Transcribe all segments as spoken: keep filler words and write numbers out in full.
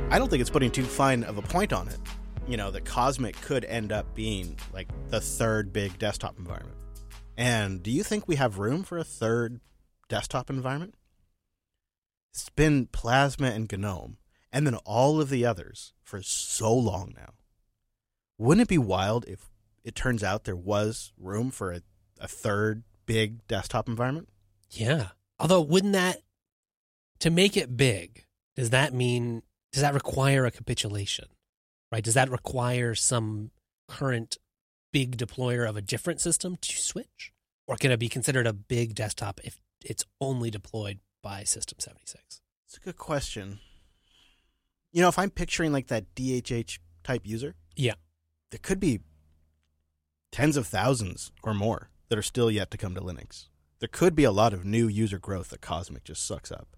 I don't think it's putting too fine of a point on it. You know, that Cosmic could end up being like the third big desktop environment. And do you think we have room for a third desktop environment? It's been Plasma and GNOME, and then all of the others for so long now. Wouldn't it be wild if it turns out there was room for a, a third big desktop environment? Yeah. Although, wouldn't that, to make it big, does that mean, does that require a capitulation? Right? Does that require some current big deployer of a different system to switch? Or can it be considered a big desktop if it's only deployed by System seventy-six? It's a good question. You know, if I'm picturing like that D H H type user, yeah, there could be tens of thousands or more that are still yet to come to Linux. There could be a lot of new user growth that Cosmic just sucks up.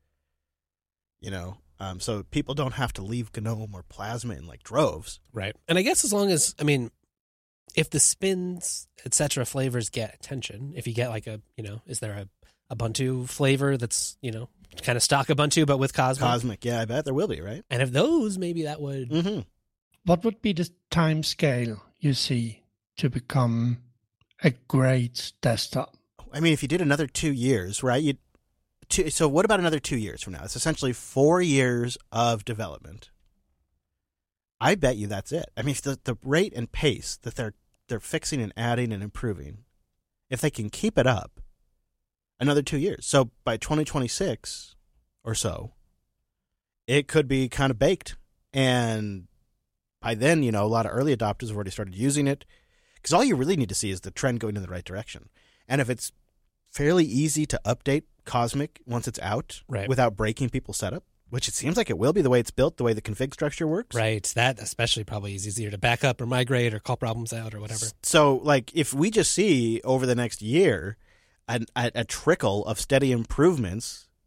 You know, um, so people don't have to leave GNOME or Plasma in like droves. Right. And I guess as long as, I mean, if the spins, et cetera, flavors get attention, if you get like a, you know, is there a Ubuntu flavor that's, you know, kind of stock Ubuntu, but with Cosmic? Cosmic, yeah, I bet there will be, right? And if those, maybe that would... Mm-hmm. What would be the time scale you see to become a great desktop? I mean, if you did another two years, right? You, two, so what about another two years from now? It's essentially four years of development. I bet you that's it. I mean, if the, the rate and pace that they're they're fixing and adding and improving, if they can keep it up, another two years. So by twenty twenty-six or so, it could be kind of baked. And by then, you know, a lot of early adopters have already started using it. Because all you really need to see is the trend going in the right direction. And if it's fairly easy to update Cosmic once it's out, right, without breaking people's setup, which it seems like it will be the way it's built, the way the config structure works. Right. That especially probably is easier to back up or migrate or call problems out or whatever. So, like, if we just see over the next year a, a, a trickle of steady improvements